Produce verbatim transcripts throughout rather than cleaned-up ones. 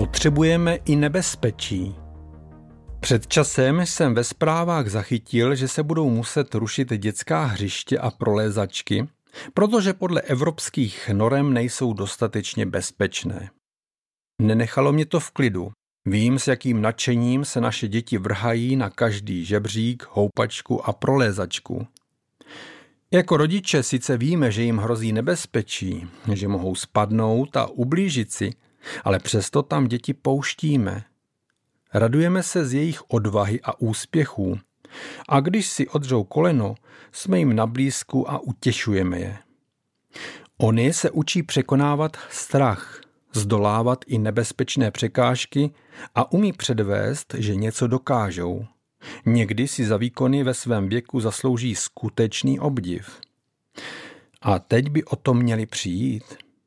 Potřebujeme i nebezpečí. Před časem jsem ve zprávách zachytil, že se budou muset rušit dětská hřiště a prolézačky, protože podle evropských norem nejsou dostatečně bezpečné. Nenechalo mě to v klidu. Vím, s jakým nadšením se naše děti vrhají na každý žebřík, houpačku a prolézačku. Jako rodiče sice víme, že jim hrozí nebezpečí, že mohou spadnout a ublížit si, ale přesto tam děti pouštíme. Radujeme se z jejich odvahy a úspěchů. A když si odřou koleno, jsme jim na blízku a utěšujeme je. Oni se učí překonávat strach, zdolávat i nebezpečné překážky a umí předvést, že něco dokážou. Někdy si za výkony ve svém věku zaslouží skutečný obdiv. A teď by o to měli přijít.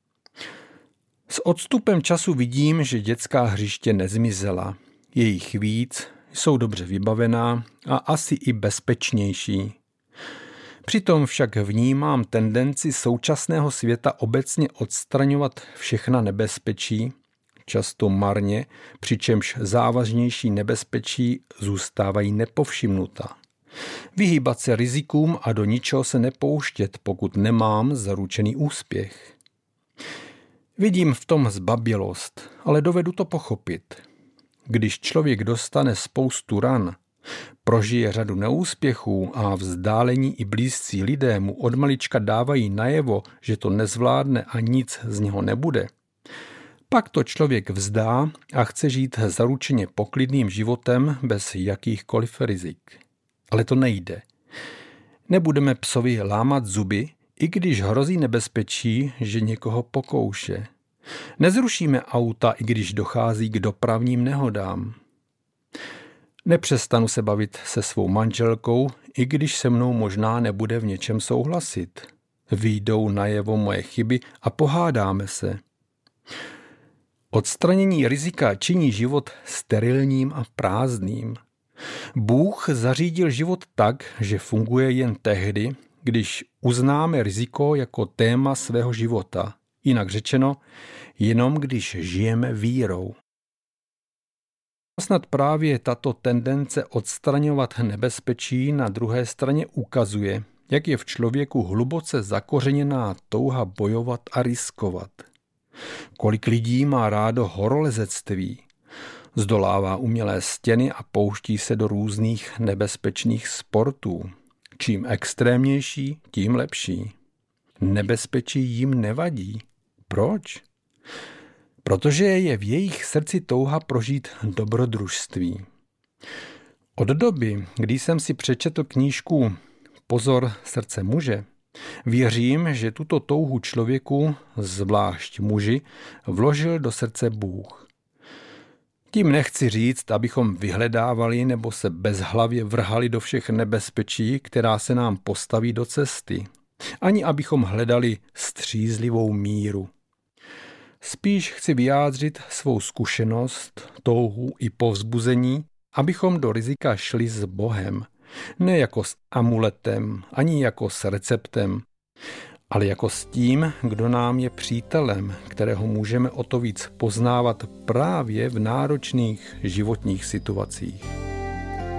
S odstupem času vidím, že dětská hřiště nezmizela. Je jich víc, jsou dobře vybavená a asi i bezpečnější. Přitom však vnímám tendenci současného světa obecně odstraňovat všechna nebezpečí, často marně, přičemž závažnější nebezpečí zůstávají nepovšimnuta. Vyhýbat se rizikům a do ničeho se nepouštět, pokud nemám zaručený úspěch. Vidím v tom zbabělost, ale dovedu to pochopit. Když člověk dostane spoustu ran, prožije řadu neúspěchů a vzdálení i blízcí lidé mu od malička dávají najevo, že to nezvládne a nic z něho nebude, pak to člověk vzdá a chce žít zaručeně poklidným životem bez jakýchkoliv rizik. Ale to nejde. Nebudeme psovi lámat zuby, i když hrozí nebezpečí, že někoho pokouše. Nezrušíme auta, i když dochází k dopravním nehodám. Nepřestanu se bavit se svou manželkou, i když se mnou možná nebude v něčem souhlasit. Vyjdou najevo moje chyby a pohádáme se. Odstranění rizika činí život sterilním a prázdným. Bůh zařídil život tak, že funguje jen tehdy, když uznáme riziko jako téma svého života. Jinak řečeno, jenom když žijeme vírou. Snad právě tato tendence odstraňovat nebezpečí na druhé straně ukazuje, jak je v člověku hluboce zakořeněná touha bojovat a riskovat. Kolik lidí má rádo horolezectví, zdolává umělé stěny a pouští se do různých nebezpečných sportů. Čím extrémnější, tím lepší. Nebezpečí jim nevadí. Proč? Protože je v jejich srdci touha prožít dobrodružství. Od doby, kdy jsem si přečetl knížku Pozor, srdce muže, věřím, že tuto touhu člověku, zvlášť muži, vložil do srdce Bůh. Tím nechci říct, abychom vyhledávali nebo se bezhlavě vrhali do všech nebezpečí, která se nám postaví do cesty, ani abychom hledali střízlivou míru. Spíš chci vyjádřit svou zkušenost, touhu i povzbuzení, abychom do rizika šli s Bohem, ne jako s amuletem, ani jako s receptem, ale jako s tím, kdo nám je přítelem, kterého můžeme o to víc poznávat právě v náročných životních situacích.